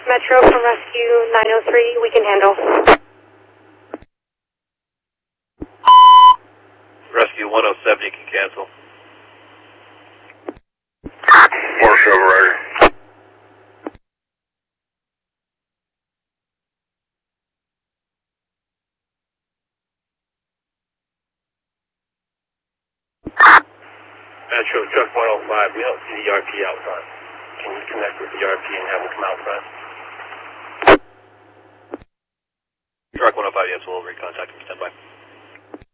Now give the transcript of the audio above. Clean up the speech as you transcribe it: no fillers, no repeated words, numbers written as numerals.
Metro from Rescue 903, we can handle. Rescue 107, you can cancel. Marshal overrider. Metro Truck 105, we don't see the ERP out front. Can you connect with the ERP and have them come out front? Truck 105, yes, we'll recontact him. Stand by.